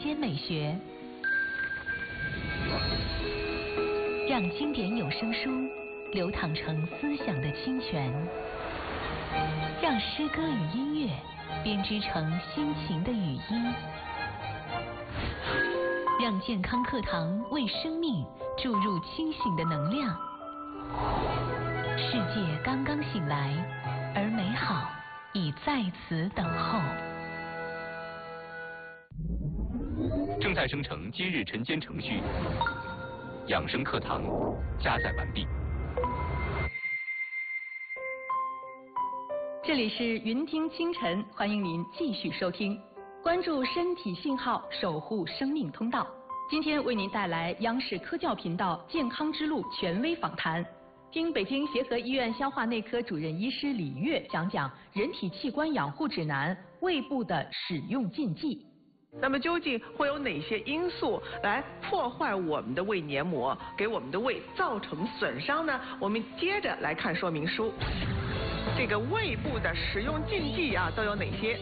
间美学，让经典有声书流淌成思想的清泉，让诗歌与音乐编织成心情的语音，让健康课堂为生命注入清醒的能量。世界刚刚醒来，而美好已在此等候。 正在生成今日晨间程序，养生课堂加载完毕。 这里是云听清晨，欢迎您继续收听，关注身体信号，守护生命通道。今天为您带来央视科教频道健康之路权威访谈，听北京协和医院消化内科主任医师李月讲讲人体器官养护指南，胃部的使用禁忌。 那么究竟会有哪些因素来破坏我们的胃黏膜，给我们的胃造成损伤呢？我们接着来看说明书。这个胃部的使用禁忌啊，都有哪些？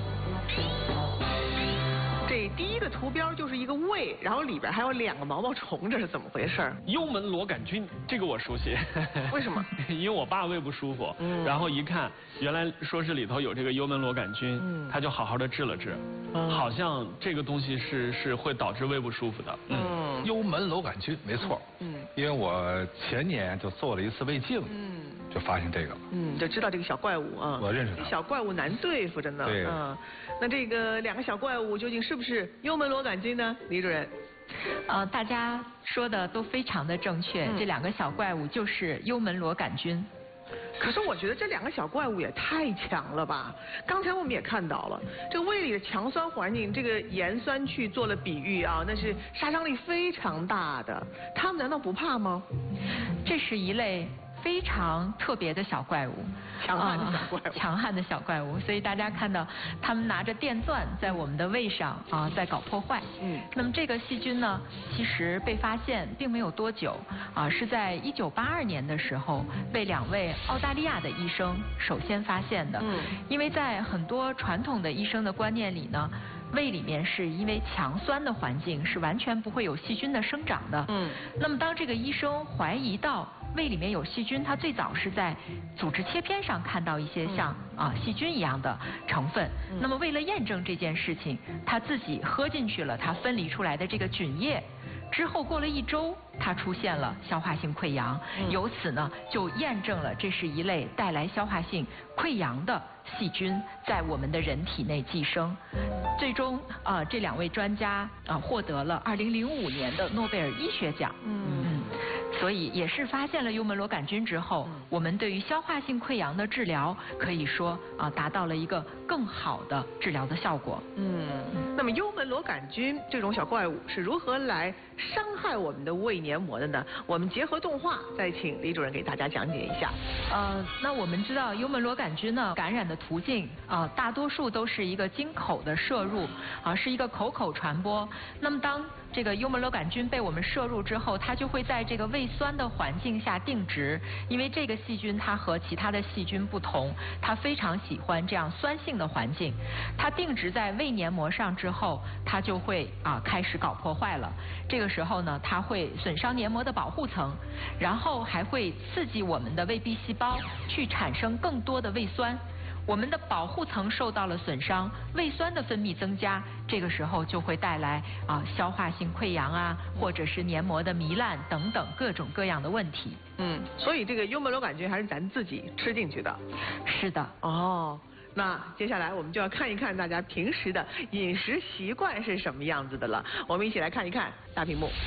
这第一个图标就是一个胃，然后里边还有2个毛毛虫，这是怎么回事？ 幽门螺杆菌，这个我熟悉。 为什么？ 因为我爸胃不舒服，然后一看，原来说是里头有这个幽门螺杆菌，他就好好的治了治，好像这个东西是会导致胃不舒服的。 幽门螺杆菌没错。因为我前年就做了一次胃镜，就发现这个。 就知道这个小怪物啊。 我认识他。 小怪物难对付着呢。 对。 那这个2个小怪物究竟是不是幽门螺杆菌呢？李主任。 大家说的都非常的正确，这2个小怪物就是幽门螺杆菌。 可是我觉得这2个小怪物也太强了吧！刚才我们也看到了，这个胃里的强酸环境，这个盐酸去做了比喻啊，那是杀伤力非常大的。他们难道不怕吗？ 这是一类非常特别的小怪物， 强悍的小怪物， 强悍的小怪物。所以大家看到他们拿着电钻在我们的胃上在搞破坏。那么这个细菌呢，其实被发现并没有多久是在1982年的时候被2位澳大利亚的医生首先发现的。因为在很多传统的医生的观念里呢，胃里面是因为强酸的环境是完全不会有细菌的生长的。那么当这个医生怀疑到胃里面有细菌，他最早是在组织切片上看到一些像细菌一样的成分。那么为了验证这件事情，他自己喝进去了他分离出来的这个菌液。之后过了1周，它出现了消化性溃疡，由此呢就验证了这是一类带来消化性溃疡的细菌在我们的人体内寄生。最终这2位专家获得了2005年的诺贝尔医学奖。所以也是发现了幽门螺杆菌之后，我们对于消化性溃疡的治疗可以说达到了一个更好的治疗的效果。 那么幽门螺杆菌这种小怪物是如何来伤害我们的胃黏膜的呢？我们结合动画，再请李主任给大家讲解一下。 那我们知道幽门螺杆菌呢感染的途径大多数都是一个经口的摄入是一个口传播。那么当这个幽门螺杆菌被我们摄入之后，它就会在这个胃酸的环境下定植，因为这个细菌它和其他的细菌不同，它非常喜欢这样酸性的环境。它定植在胃黏膜上之后，它就会开始搞破坏了。这个时候呢，它会损伤黏膜的保护层，然后还会刺激我们的胃壁细胞去产生更多的胃酸。我们的保护层受到了损伤，胃酸的分泌增加，这个时候就会带来消化性溃疡或者是黏膜的糜烂等等各种各样的问题。 所以这个幽门螺杆菌还是咱自己吃进去的。 是的。 那接下来我们就要看一看大家平时的饮食习惯是什么样子的了。我们一起来看一看大屏幕。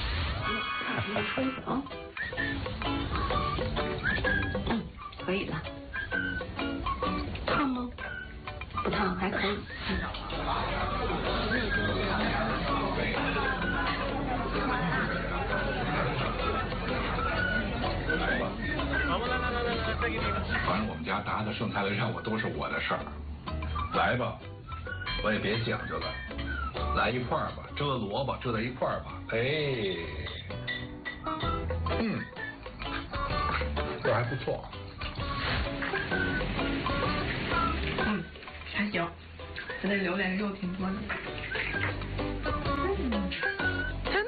可以了。烫吗？不烫，还可以。 好吧，来，再给你。反正我们家拿的剩下的任务都是我的事儿。来吧，我也别讲究了，来一块儿吧，遮萝卜遮在一块儿吧。这还不错。 还行，它这榴莲肉挺多的。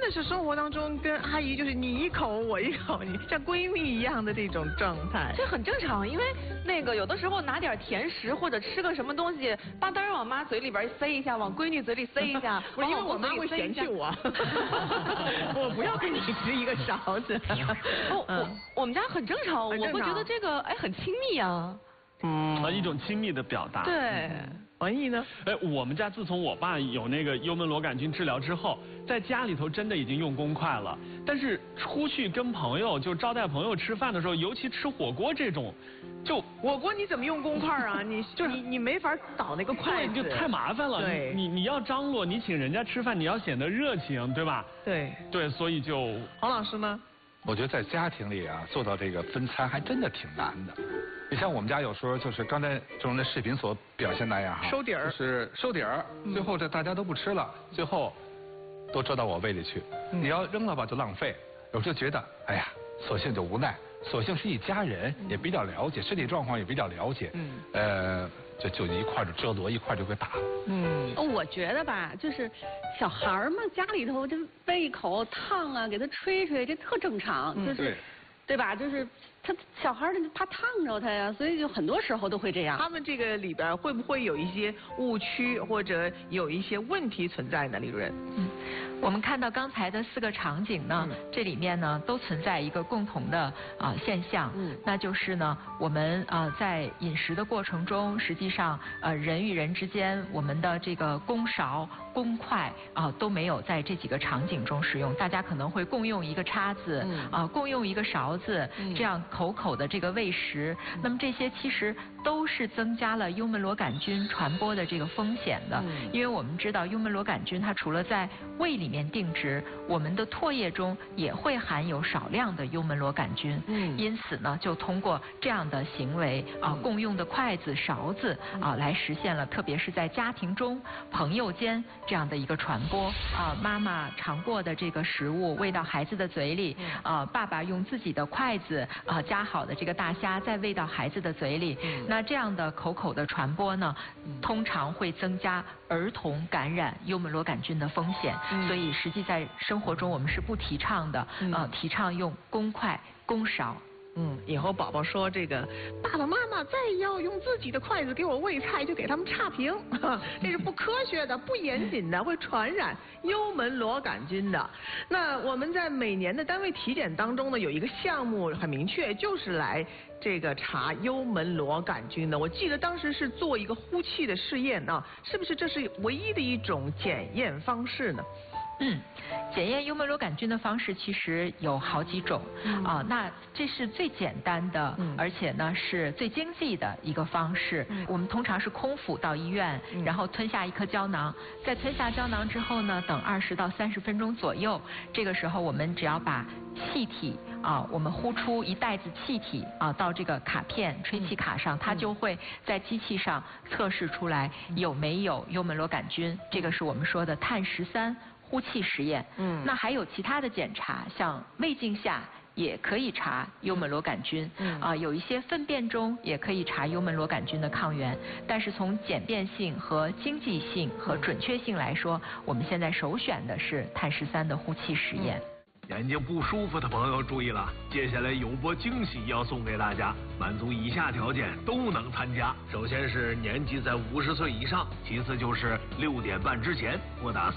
现实生活当中跟阿姨就是你一口我一口，你像闺蜜一样的这种状态。 这很正常，因为那个有的时候拿点甜食或者吃个什么东西，吧嗒往妈嘴里边塞一下，往闺女嘴里塞一下， 不是因为我妈会嫌弃我，我不要跟你吃一个勺子。 我们家很正常，我会觉得这个很亲密啊。 一种亲密的表达。 对。 文艺呢？ 我们家自从我爸有那个幽门螺杆菌治疗之后，在家里头真的已经用公筷了。但是出去跟朋友就招待朋友吃饭的时候，尤其吃火锅这种，就火锅你怎么用公筷啊？你没法倒那个筷子， 就太麻烦了。 对， 你要张罗，你请人家吃饭，你要显得热情，对吧？ 对， 所以就黄老师呢？ 我觉得在家庭里啊，做到这个分餐还真的挺难的。你像我们家有时候就是刚才中的视频所表现那样哈， 收底儿， 就是收底儿，最后这大家都不吃了，最后都折到我胃里去。你要扔了吧就浪费，我就觉得哎呀，索性就无奈，索性是一家人，也比较了解身体状况，也比较了解，就一块就折罗，一块就给打了。 我觉得吧，就是小孩嘛，家里头就喂一口烫啊，给他吹吹，这特正常，就是对吧？就是他小孩怕烫着他呀，所以就很多时候都会这样。 他们这个里边会不会有一些误区或者有一些问题存在呢，李主任？ 我们看到刚才的4个场景呢，这里面呢都存在一个共同的现象，那就是呢我们在饮食的过程中，实际上人与人之间，我们的这个公勺、公筷都没有在这几个场景中使用，大家可能会共用一个叉子，共用一个勺子，这样口口的这个喂食，那么这些其实都是增加了幽门螺杆菌传播的这个风险的，因为我们知道幽门螺杆菌它除了在胃里面定植，我们的唾液中也会含有少量的幽门螺杆菌，因此呢，就通过这样的行为共用的筷子、勺子来实现了，特别是在家庭中、朋友间这样的一个传播妈妈尝过的这个食物喂到孩子的嘴里，爸爸用自己的筷子夹好的这个大虾再喂到孩子的嘴里，那这样的口口的传播呢，通常会增加儿童感染幽门螺杆菌的风险，所以实际在生活中我们是不提倡的，提倡用公筷、公勺。 以后宝宝说这个爸爸妈妈再要用自己的筷子给我喂菜，就给他们差评，这是不科学的、不严谨的，会传染幽门螺杆菌的。那我们在每年的单位体检当中呢，有一个项目很明确，就是来这个查幽门螺杆菌的。我记得当时是做一个呼气的试验啊，是不是这是唯一的一种检验方式呢？ 检验幽门螺杆菌的方式其实有好几种那这是最简单的，而且呢是最经济的一个方式。我们通常是空腹到医院，然后吞下一颗胶囊，在吞下胶囊之后呢，等20到30分钟左右，这个时候我们只要把气体我们呼出一袋子气体到这个卡片吹气卡上，它就会在机器上测试出来有没有幽门螺杆菌，这个是我们说的碳13呼气实验。那还有其他的检查，像胃镜下也可以查幽门螺杆菌，有一些粪便中也可以查幽门螺杆菌的抗原，但是从简便性和经济性和准确性来说，我们现在首选的是碳13的呼气实验。 眼睛不舒服的朋友注意了，接下来有波惊喜要送给大家，满足以下条件都能参加。首先是年纪在50岁以上，其次就是6点半之前拨打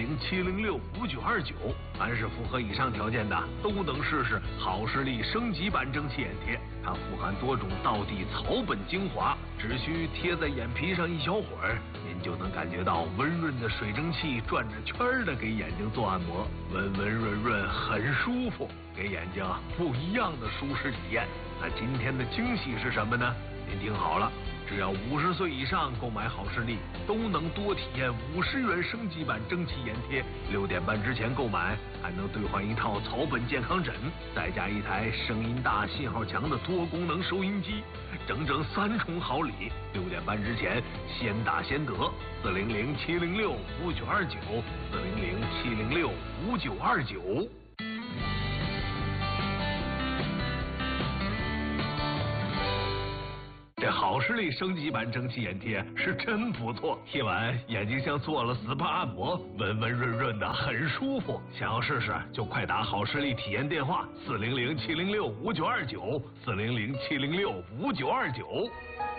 400-706-5929。凡是符合以上条件的，都能试试好视力升级版蒸汽眼贴。它富含多种道地草本精华，只需贴在眼皮上一小会儿，您就能感觉到温润的水蒸气转着圈的给眼睛做按摩，温温润润，很舒服，给眼睛不一样的舒适体验。那今天的惊喜是什么呢？您听好了，只要50岁以上购买好视力，都能多体验50元升级版蒸汽眼贴。6点半之前购买，还能兑换一套草本健康枕，再加一台声音大、信号强的多功能收音机，整整3重好礼。6点半之前先打先得，400-706-5929，400-706-5929。 这好视力升级版蒸汽眼贴是真不错，贴完眼睛像做了 SPA 按摩，温温润润的，很舒服。想要试试就快打好视力体验电话400-706-5929，400-706-5929。